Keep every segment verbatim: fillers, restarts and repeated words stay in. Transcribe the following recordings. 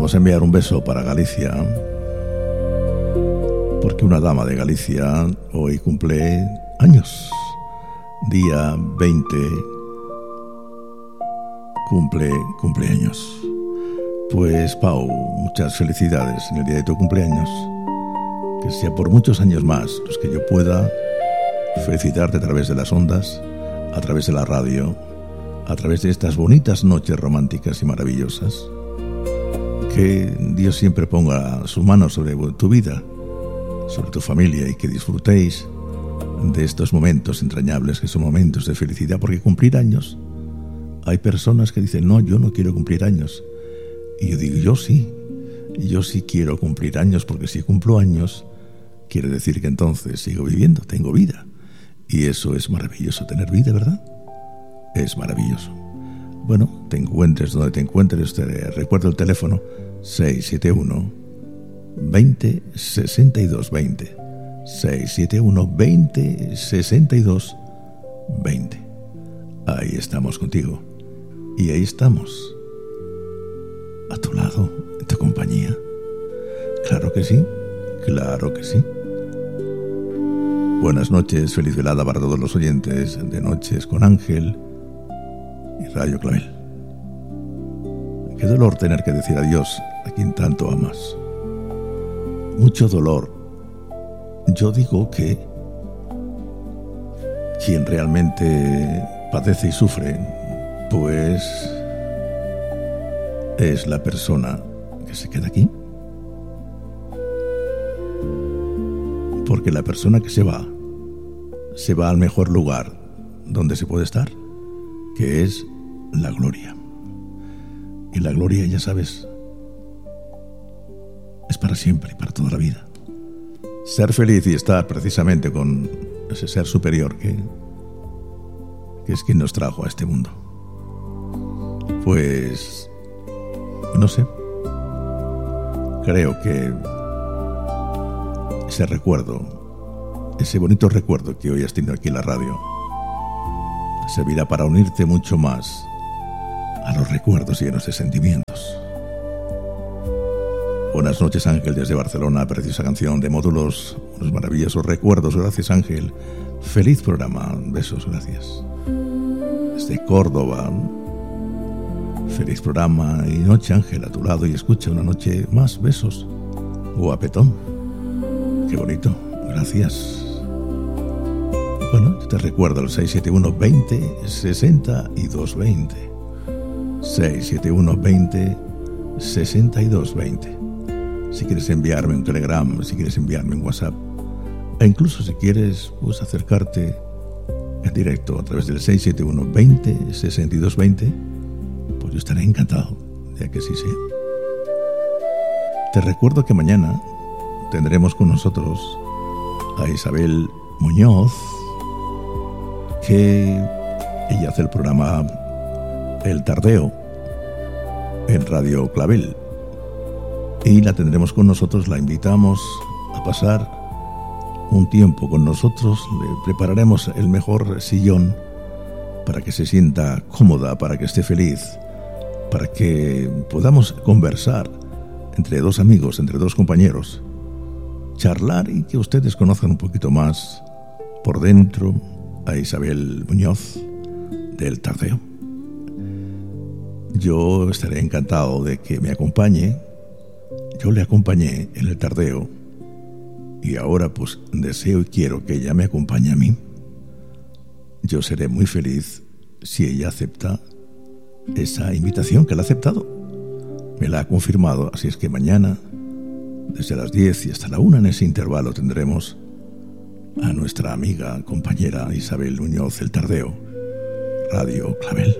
Vamos a enviar un beso para Galicia, porque una dama de Galicia hoy cumple años. Día veinte cumple cumpleaños. Pues Pau, muchas felicidades en el día de tu cumpleaños. Que sea por muchos años más los que yo pueda felicitarte a través de las ondas, a través de la radio, a través de estas bonitas noches románticas y maravillosas. Que Dios siempre ponga su mano sobre tu vida, sobre tu familia, y que disfrutéis de estos momentos entrañables que son momentos de felicidad, porque cumplir años, hay personas que dicen, no, yo no quiero cumplir años. Y yo digo, yo sí, yo sí quiero cumplir años, porque si cumplo años, quiere decir que entonces sigo viviendo, tengo vida. Y eso es maravilloso, tener vida, ¿verdad? Es maravilloso. Bueno, te encuentres donde te encuentres, te recuerdo el teléfono seis siete uno, veinte, sesenta y dos, veinte. seis siete uno, veinte, sesenta y dos, veinte. Ahí estamos contigo. Y ahí estamos. A tu lado, en tu compañía. Claro que sí, claro que sí. Buenas noches, feliz velada para todos los oyentes de Noches con Ángel y Radio Clavel. Qué dolor tener que decir adiós a quien tanto amas. Mucho dolor. Yo digo que quien realmente padece y sufre, pues es la persona que se queda aquí. Porque la persona que se va, se va al mejor lugar donde se puede estar, que es la gloria. Y la gloria, ya sabes, es para siempre, para toda la vida. Ser feliz y estar precisamente con ese ser superior que, que es quien nos trajo a este mundo. Pues, no sé, creo que ese recuerdo, ese bonito recuerdo que hoy has tenido aquí en la radio, servirá para unirte mucho más a los recuerdos llenos de sentimientos. Buenas noches, Ángel, desde Barcelona. Preciosa canción de Módulos, unos maravillosos recuerdos. Gracias, Ángel. Feliz programa. Besos, gracias. Desde Córdoba. Feliz programa y noche, Ángel, a tu lado, y escucha una noche más. Besos. Guapetón. Qué bonito. Gracias. Bueno, te recuerdo el seis siete uno, veinte, sesenta y dos, veinte. seis siete uno, veinte, sesenta y dos, veinte. Si quieres enviarme un Telegram, si quieres enviarme un WhatsApp, e incluso si quieres pues acercarte en directo a través del seis siete uno, veinte, sesenta y dos, veinte, pues yo estaré encantado de que sí sea. Te recuerdo que mañana tendremos con nosotros a Isabel Muñoz, que ella hace el programa El Tardeo en Radio Clavel, y la tendremos con nosotros. La invitamos a pasar un tiempo con nosotros. Le prepararemos el mejor sillón para que se sienta cómoda, para que esté feliz, para que podamos conversar entre dos amigos, entre dos compañeros, charlar y que ustedes conozcan un poquito más por dentro a Isabel Muñoz del Tardeo. Yo estaré encantado de que me acompañe. Yo le acompañé en el Tardeo y ahora pues deseo y quiero que ella me acompañe a mí. Yo seré muy feliz si ella acepta esa invitación, que la ha aceptado. Me la ha confirmado, así es que mañana, desde las diez y hasta la una, en ese intervalo, tendremos a nuestra amiga, compañera Isabel Muñoz, el Tardeo, Radio Clavel.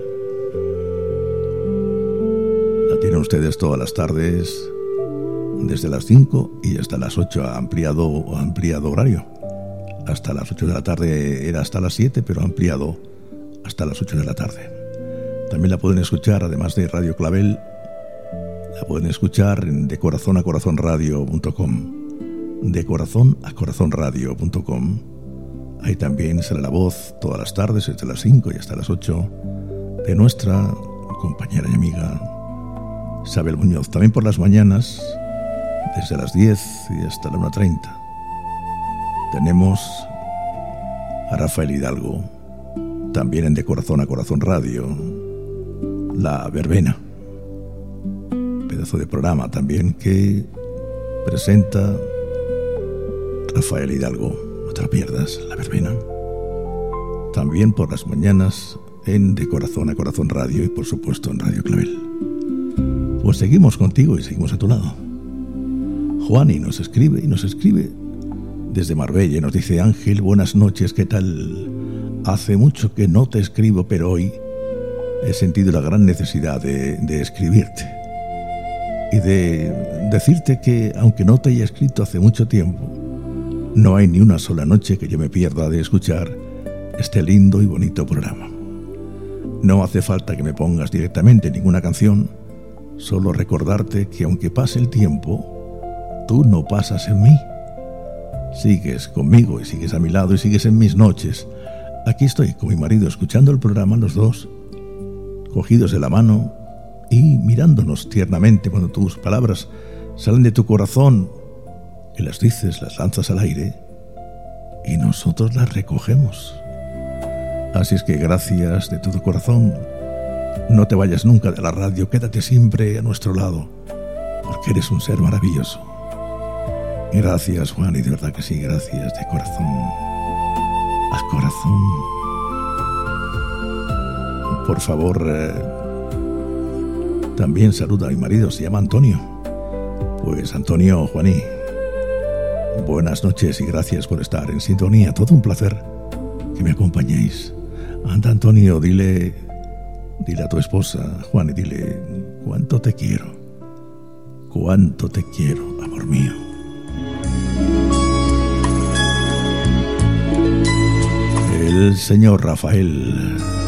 La tienen ustedes todas las tardes, desde las cinco y hasta las ocho, ha ampliado, ha ampliado horario. Hasta las ocho de la tarde era hasta las siete, pero ha ampliado hasta las ocho de la tarde. También la pueden escuchar, además de Radio Clavel, la pueden escuchar en de corazón a corazón radio punto com. De corazón a corazón radio punto com. Ahí también sale la voz todas las tardes, desde las cinco y hasta las ocho, de nuestra compañera y amiga Isabel Muñoz. También por las mañanas, desde las diez y hasta la una treinta, tenemos a Rafael Hidalgo, también en De Corazón a Corazón Radio, La Verbena, pedazo de programa también que presenta Rafael Hidalgo. No te lo pierdas, La Verbena. También por las mañanas en De Corazón a Corazón Radio y por supuesto en Radio Clavel. Pues seguimos contigo y seguimos a tu lado. Juani nos escribe y nos escribe desde Marbella y nos dice: Ángel, buenas noches, ¿qué tal? Hace mucho que no te escribo, pero hoy he sentido la gran necesidad de, de escribirte y de decirte que, aunque no te haya escrito hace mucho tiempo, no hay ni una sola noche que yo me pierda de escuchar este lindo y bonito programa. No hace falta que me pongas directamente ninguna canción, solo recordarte que aunque pase el tiempo, tú no pasas en mí. Sigues conmigo y sigues a mi lado y sigues en mis noches. Aquí estoy con mi marido escuchando el programa, los dos, cogidos de la mano y mirándonos tiernamente cuando tus palabras salen de tu corazón y las dices, las lanzas al aire y nosotros las recogemos. Así es que gracias de todo corazón. No te vayas nunca de la radio, quédate siempre a nuestro lado, porque eres un ser maravilloso. Gracias, Juan, y de verdad que sí, gracias de corazón a corazón. Por favor, eh, también saluda a mi marido, se llama Antonio. Pues Antonio, Juaní, buenas noches y gracias por estar en sintonía. Todo un placer que me acompañéis. Anda, Antonio, dile, dile a tu esposa, Juan, y dile cuánto te quiero, cuánto te quiero, amor mío. El señor Rafael